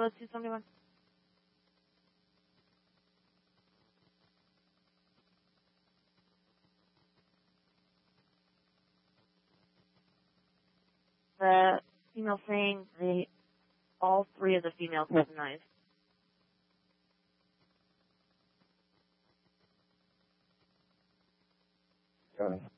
code 271? The female saying all three of the females have knives. Got it.